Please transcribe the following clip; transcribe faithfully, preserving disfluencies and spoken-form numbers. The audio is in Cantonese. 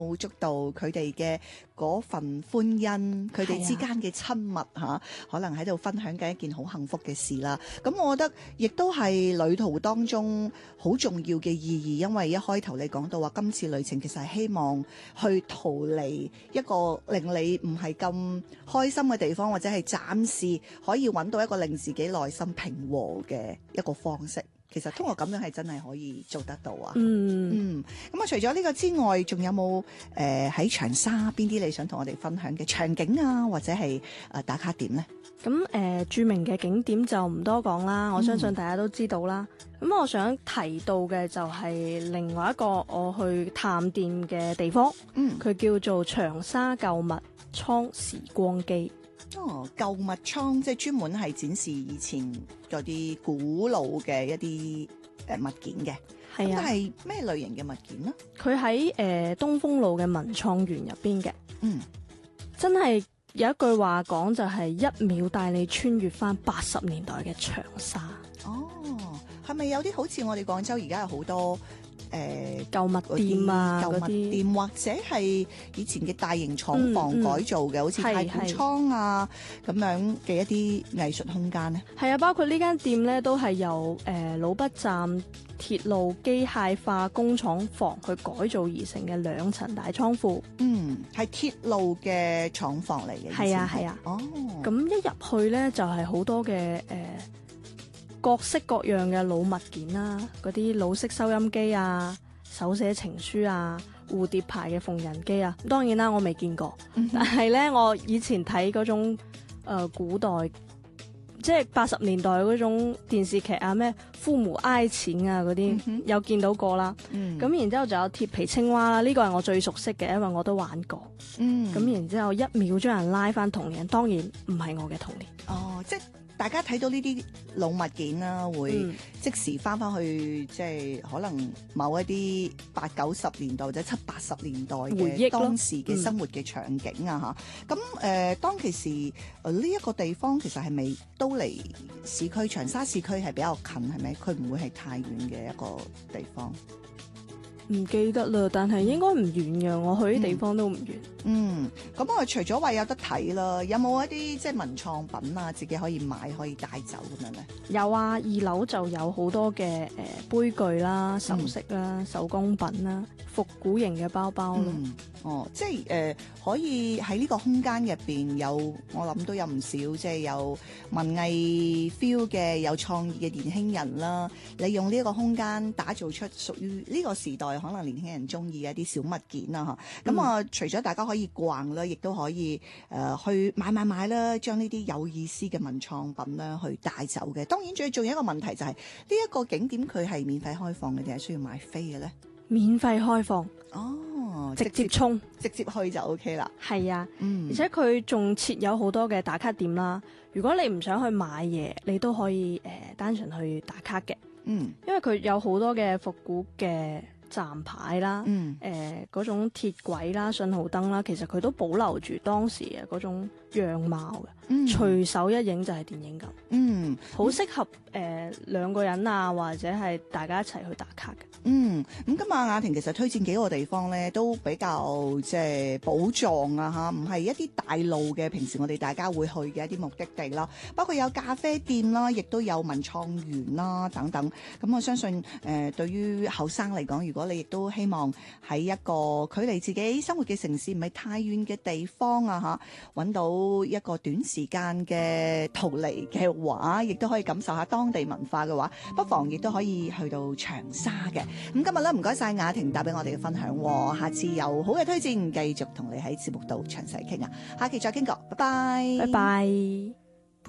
捕捉到佢哋嘅嗰份歡欣，佢哋之間嘅親密嚇、啊，可能喺度分享緊一件好幸福嘅事啦。咁我覺得亦都係旅途當中好重要嘅意義，因為一開頭你講到話今次旅程其實係希望去逃離一個令你唔係咁開心嘅地方，或者係暫時可以揾到一個令自己內心平和嘅一個方式。其實通過咁樣係真係可以做得到啊！ 嗯嗯，咁啊，除咗呢個之外，仲有冇誒喺長沙邊啲你想同我哋分享嘅場景啊，或者係誒打卡點呢？ 咁誒、呃、著名嘅景點就唔多講啦，我相信大家都知道啦。咁、嗯、我想提到嘅就係另外一個我去探店嘅地方， 嗯， 佢叫做長沙購物倉時光機。 哦，購物倉即係專門係展示以前嗰啲古老嘅一啲誒物件嘅。 係啊， 係咩類型嘅物件呢？ 佢喺誒東風路嘅文創園入邊嘅。 嗯， 真係有一句話講就係一秒帶你穿越翻八十年代嘅長沙。 哦，係咪有啲好似我哋廣州而家有好多？誒、呃、 購物店啊， 購物店或者係以前嘅大型廠房改造嘅、嗯嗯，好似太古倉啊咁樣嘅一啲藝術空間咧。 係啊，包括呢間店咧都係由誒、呃、老北站鐵路機械化工廠房去改造而成嘅兩層大倉庫。 嗯，係鐵路嘅廠房嚟嘅。 係啊係啊。 哦，咁一入去咧就係、是、好多嘅誒。呃各式各樣嘅老物件啦，嗰啲老式收音機啊、手寫情書啊、蝴蝶牌嘅縫紉機啊，當然啦，我未見過，嗯、但係咧，我以前睇嗰種、呃、古代，即係八十年代嗰種電視劇啊，咩父母愛情啊嗰啲、嗯，有見到過啦。咁、嗯、然之後就有鐵皮青蛙啦，呢、這個係我最熟悉嘅，因為我都玩過。咁、嗯、然之後一秒將人拉翻童年，當然唔係我嘅童年。 哦，即係。大家睇到呢啲老物件啦，會即時翻翻去，即係可能某一啲八九十年代或者七八十年代嘅當時嘅生活嘅場景啊嚇。咁、嗯、誒、呃，當其時誒呢一個地方其實係咪都離市區長沙市區係比較近係咪？佢唔會係太遠嘅一個地方。 唔記得啦，但係應該唔遠嘅。我去啲地方都唔遠。 嗯，咁我除咗話有得睇啦，有冇一啲即係文創品啊，自己可以買可以帶走咁樣咧？有啊，二樓就有好多嘅誒、呃、杯具啦、首飾啦、嗯、手工品啦、復古型嘅包包咯。 嗯，哦，即係誒、呃、可以喺呢個空間入邊有，我諗都有唔少即係有文藝 feel 嘅、有創意嘅年輕人啦，利用呢一個空間打造出屬於呢個時代可能年輕人中意嘅一啲小物件啦嚇。咁、嗯、啊，除咗大家可以逛啦，亦都可以誒、呃、去買買買啦，將呢啲有意思嘅文創品啦去帶走嘅。當然最重要一個問題就係呢一個景點佢係免費開放嘅定係需要買飛嘅咧？ 免費開放哦， 直接衝直接去就 OK 啦。 係啊， 嗯， 而且佢仲設有好多嘅打卡點啦。如果你唔想去買嘢，你都可以誒、呃、單純去打卡嘅。嗯，因為佢有好多嘅復古嘅站牌啦，誒、嗯、嗰、呃、種鐵軌啦、信號燈啦，其實佢都保留住當時嘅嗰種樣貌嘅，隨、嗯、手一影就係電影咁。嗯，好適合誒、呃、兩個人啊，或者係大家一齊去打卡嘅。嗯， 咁今日雅婷其實推薦幾個地方咧，都比較即係寶藏啊嚇，唔係一啲大路嘅，平時我哋大家會去嘅一啲目的地啦，包括有咖啡店啦，亦都有文創園啦等等。咁我相信誒、呃、對於後生嚟講，如果你亦都希望喺一個距離自己生活嘅城市唔係太遠嘅地方啊嚇，揾到一個短時間嘅逃離嘅話，亦都可以感受下當地文化嘅話，不妨亦都可以去到長沙嘅。咁今日咧唔該晒雅婷帶俾我哋嘅分享，下次有好嘅推薦繼續同你喺節目度詳細傾啊，下期再傾過，拜拜， 拜拜。